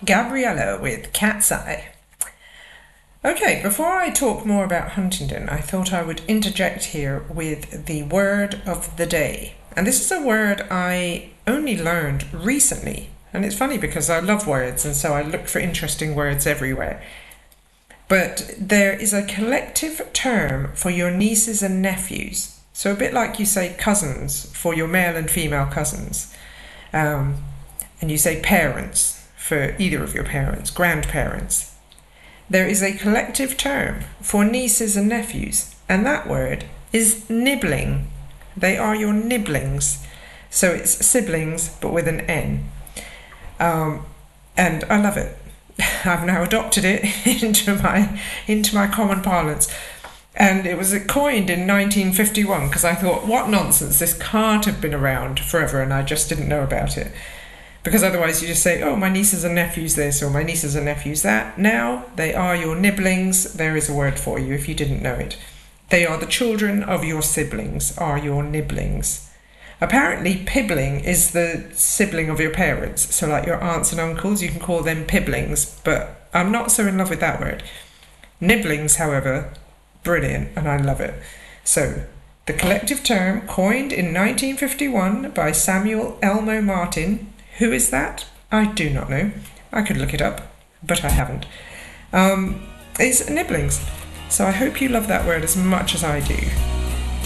Gabriella with Cat's Eye. Okay, before I talk more about Huntingdon, I thought I would interject here with the word of the day. And this is a word I only learned recently. And it's funny because I love words, and so I look for interesting words everywhere. But there is a collective term for your nieces and nephews. So a bit like you say cousins for your male and female cousins. And you say parents for either of your parents, grandparents. There is a collective term for nieces and nephews, and that word is nibbling. They are your nibblings. So it's siblings, but with an N. And I love it. I've now adopted it into my common parlance. And it was coined in 1951 because I thought, what nonsense, this can't have been around forever, and I just didn't know about it. Because otherwise you just say, oh, my nieces and nephews this, or my nieces and nephews that. Now they are your nibblings. There is a word for you if you didn't know it. They are the children of your siblings, are your nibblings. Apparently, pibbling is the sibling of your parents. So like your aunts and uncles, you can call them pibblings, but I'm not so in love with that word. Nibblings, however, brilliant, and I love it. So, the collective term coined in 1951 by Samuel Elmo Martin. Who is that? I do not know. I could look it up, but I haven't. It's nibblings. So I hope you love that word as much as I do.